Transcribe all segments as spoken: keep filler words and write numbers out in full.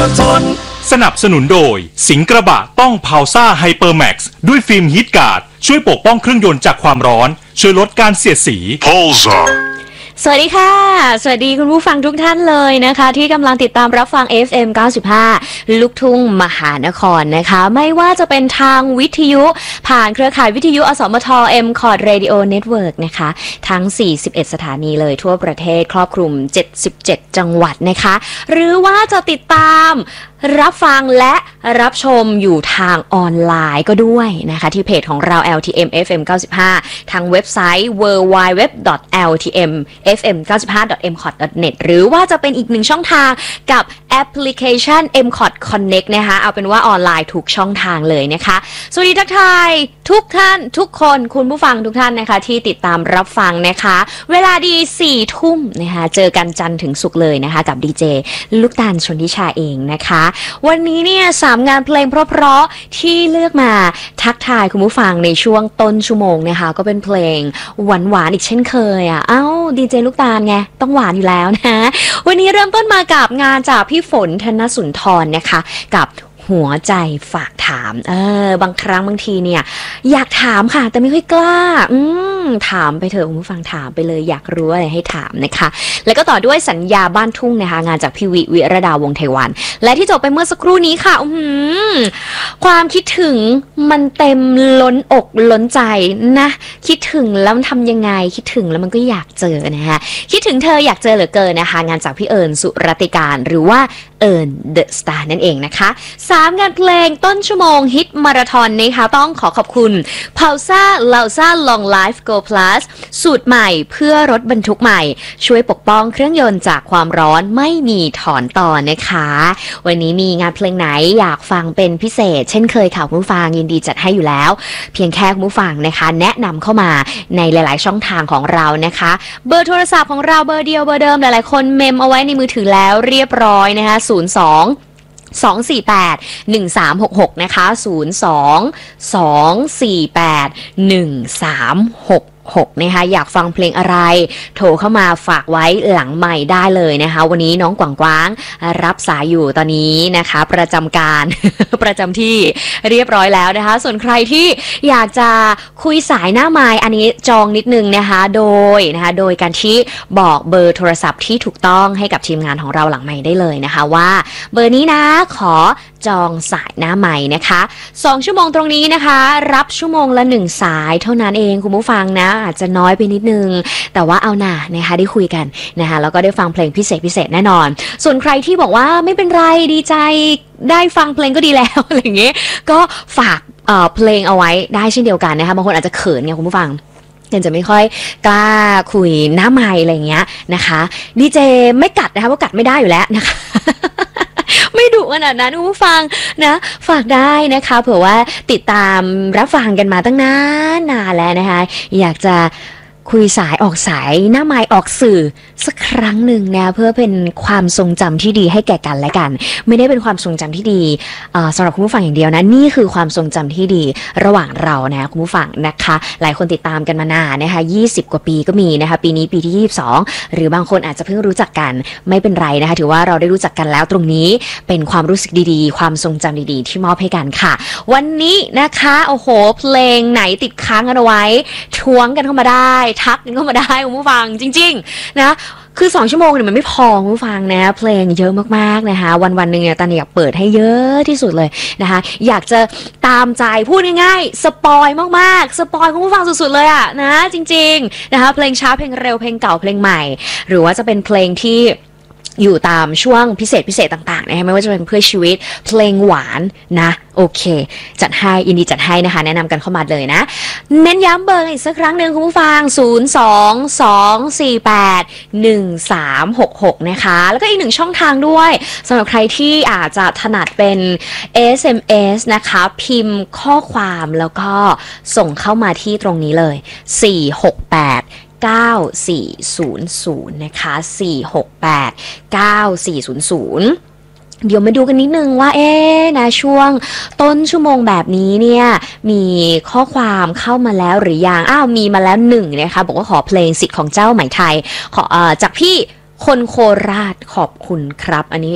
ทนสนับสนุนโดยสิงห์กระบะต้องพาวซ่าไฮเปอร์แม็กซ์ด้วยฟิล์มฮีทการ์ดช่วยปกป้องเครื่องยนต์จากความร้อนช่วยลดการเสียดสี Pulsar สวัสดีค่ะสวัสดีคุณผู้ฟังทุกท่านเลยนะคะที่กำลังติดตามรับฟัง เอฟ เอ็ม เก้าสิบห้า ลูกทุ่งมหานครนะคะไม่ว่าจะเป็นทางวิทยุผ่านเครือข่ายวิทยุอสมท เอ็ม คอร์ด Radio Network นะคะทั้งสี่สิบเอ็ดสถานีเลยทั่วประเทศครอบคลุมเจ็ดสิบเจ็ดจังหวัดนะคะหรือว่าจะติดตามรับฟังและรับชมอยู่ทางออนไลน์ก็ด้วยนะคะที่เพจของเรา แอล ที เอ็ม เอฟ เอ็ม เก้าสิบห้า ทางเว็บไซต์ ดับเบิลยู ดับเบิลยู ดับเบิลยู ดอท แอล ที เอ็ม เอฟ เอ็ม เก้าสิบห้า ดอท เอ็ม คอร์ด ดอท เน็ต หรือว่าจะเป็นอีกหนึ่งช่องทางกับแอปพลิเคชัน เอ็ม คอร์ด Connect นะคะเอาเป็นว่าออนไลน์ทุกช่องทางเลยนะคะสวัสดีทักทายทุกท่านทุกคนคุณผู้ฟังทุกท่านนะคะที่ติดตามรับฟังนะคะเวลาดีสี่ทุ่มนะคะเจอกันจันทร์ถึงศุกร์เลยนะคะกับดีเจลูกตาลชนทิชาเองนะคะวันนี้เนี่ยสามงานเพลงเพราะๆที่เลือกมาทักทายคุณผู้ฟังในช่วงต้นชั่วโมงนะคะก็เป็นเพลงหวานๆอีกเช่นเคยอ่ะเอ้าดีเจลูกตาลไงต้องหวานอยู่แล้วนะวันนี้เริ่มต้นมากับงานจากพี่ฝนธนสุนทรนะคะกับหัวใจฝากถามเออบางครั้งบางทีเนี่ยอยากถามค่ะแต่ไม่ค่อยกล้าอืมถามไปเถอะคุณผู้ฟังถามไปเลยอยากรู้อะไรให้ถามนะคะแล้วก็ต่อด้วยสัญญาบ้านทุ่งนะคะงานจากพี่วิวิรดาวงไทยวันและที่จบไปเมื่อสักครู่นี้ค่ะอืมความคิดถึงมันเต็มล้นอกล้นใจนะคิดถึงแล้วทำยังไงคิดถึงแล้วมันก็อยากเจอนะคะคิดถึงเธออยากเจอเหลือเกินนะคะงานจากพี่เอิญสุรติการหรือว่าเอิญเดอะสตาร์นั่นเองนะคะสามงานเพลงต้นชั่วโมงฮิตมาราธอนนะคะต้องขอขอบคุณพาวซ่าลาวซ่าลองไลฟ์โกพลัสสูตรใหม่เพื่อรถบรรทุกใหม่ช่วยปกป้องเครื่องยนต์จากความร้อนไม่มีถอนต่อนะคะวันนี้มีงานเพลงไหนอยากฟังเป็นพิเศษเช่นเคยค่ะคุณผู้ฟังยินดีจัดให้อยู่แล้วเพียงแค่คุณผู้ฟังนะคะแนะนำเข้ามาในหลายๆช่องทางของเรานะคะเบอร์โทรศัพท์ของเราเบอร์เดียวเบอร์เดิมหลายๆคนเมมเอาไว้ในมือถือแล้วเรียบร้อยนะคะศูนย์ สอง สอง สี่ แปด หนึ่ง สาม หก หกนะคะศูนย์ สอง สอง สี่ แปด หนึ่ง สาม หกหกนะคะอยากฟังเพลงอะไรโทรเข้ามาฝากไว้หลังใหม่ได้เลยนะคะวันนี้น้องกวางกวางรับสายอยู่ตอนนี้นะคะประจำการ ประจำที่เรียบร้อยแล้วนะคะส่วนใครที่อยากจะคุยสายหน้าไมค์อันนี้จองนิดนึงนะคะโดยนะคะโดยการที่บอกเบอร์โทรศัพท์ที่ถูกต้องให้กับทีมงานของเราหลังไมค์ได้เลยนะคะว่าเบอร์นี้นะขอจองสายหน้าไมค์นะคะสองชั่วโมงตรงนี้นะคะรับชั่วโมงละหนึ่งสายเท่านั้นเองคุณผู้ฟังนะอาจจะน้อยไปนิดนึงแต่ว่าเอาหน่านะคะได้คุยกันนะคะแล้วก็ได้ฟังเพลงพิเศษพิเศษแน่นอนส่วนใครที่บอกว่าไม่เป็นไรดีใจได้ฟังเพลงก็ดีแล้วอะไรอย่างเงี้ยก็ฝากเอ่อเพลงเอาไว้ได้เช่นเดียวกันนะคะบางคนอาจจะเขินไงคุณผู้ฟังยังจะไม่ค่อยกล้าคุยหน้าไมค์อะไรอย่างเงี้ยนะคะดีเจไม่กัดนะคะเพราะกัดไม่ได้อยู่แล้วนะคะไม่ดุขนาดนั้นผู้ฟังนะฝากได้นะคะเผื่อว่าติดตามรับฟังกันมาตั้งนานนานแล้วนะคะอยากจะคุยสายออกสายหน้าไมค์ออกสื่อสักครั้งหนึ่งนะเพื่อเป็นความทรงจำที่ดีให้แก่กันและกันไม่ได้เป็นความทรงจำที่ดีสำหรับคุณผู้ฟังอย่างเดียวนะนี่คือความทรงจำที่ดีระหว่างเรานะคุณผู้ฟังนะคะหลายคนติดตามกันมานานนะคะยี่สิบกว่าปีก็มีนะคะปีนี้ปีที่ยี่สิบสองหรือบางคนอาจจะเพิ่งรู้จักกันไม่เป็นไรนะคะถือว่าเราได้รู้จักกันแล้วตรงนี้เป็นความรู้สึกดีๆความทรงจำดีๆที่มอบให้กันค่ะวันนี้นะคะโอ้โหเพลงไหนติดค้างกันเอาไว้ทวงกันเข้ามาได้ทักกันเข้ามาได้คุณผู้ฟังจริงๆนะคือสองชั่วโมงเนี่ยมันไม่พอคุณผู้ฟังนะเพลงเยอะมากๆนะคะวันๆนึงเนี่ยตอนนี้อยากเปิดให้เยอะที่สุดเลยนะคะอยากจะตามใจพูดง่ายๆสปอยมากๆสปอยคุณผู้ฟังสุดๆเลยอะนะจริงๆนะคะเพลงช้าเพลงเร็วเพลงเก่าเพลงใหม่หรือว่าจะเป็นเพลงที่อยู่ตามช่วงพิเศษพิเศษต่างๆนะคะไม่ว่าจะเป็นเพื่อชีวิตเพลงหวานนะโอเคจัดให้ยินดีจัดให้นะคะแนะนำกันเข้ามาเลยนะเน้นย้ำเบอร์อีกสักครั้งหนึ่งคุณผู้ฟังศูนย์ สอง สอง สี่ แปด หนึ่ง สาม หก หกนะคะแล้วก็อีกหนึ่งช่องทางด้วยสำหรับใครที่อาจจะถนัดเป็น เอส เอ็ม เอส นะคะพิมพ์ข้อความแล้วก็ส่งเข้ามาที่ตรงนี้เลยสี่ หก แปด เก้า สี่ ศูนย์ ศูนย์นะคะสี่ หก แปด เก้า สี่ ศูนย์ ศูนย์เดี๋ยวมาดูกันนิดนึงว่าเอ๊ะนะช่วงต้นชั่วโมงแบบนี้เนี่ยมีข้อความเข้ามาแล้วหรือยังอ้าวมีมาแล้วหนึ่งนะคะบอกว่าขอเพลงสิทธิ์ของเจ้าไหมไทยขอเอ่อจากพี่คนโคราชขอบคุณครับอันนี้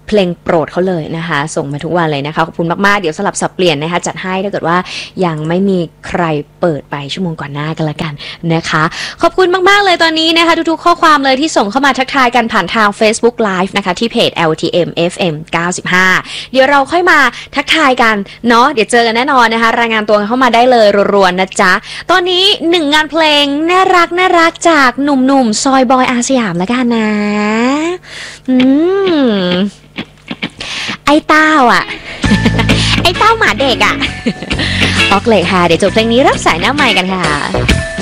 เพลงโปรดเขาเลยนะคะส่งมาทุกวันเลยนะคะขอบคุณมากๆเดี๋ยวสลับสับเปลี่ยนนะคะจัดให้ถ้าเกิดว่ายังไม่มีใครเปิดไปชั่วโมงก่อนหน้ากันละกันนะคะขอบคุณมากๆเลยตอนนี้นะคะทุกๆข้อความเลยที่ส่งเข้ามาทักทายกันผ่านทาง Facebook Live นะคะที่เพจ แอล ที เอ็ม เอฟ เอ็ม เก้าสิบห้าเดี๋ยวเราค่อยมาทักทายกันเนาะเดี๋ยวเจอกันแน่นอนนะคะรายงานตัวเข้ามาได้เลยรัวๆนะจ๊ะตอนนี้หนึ่งงานเพลงน่ารักน่ารักจากหนุ่มๆซอยบอยอาสยามละกันนะอืมไอ้เต้าอ่ะ ไอ้เต้าหมาเด็กอ่ะ ออกเลยค่ะเดี๋ยวจบเพลงนี้รับสายหน้าใหม่กันค่ะ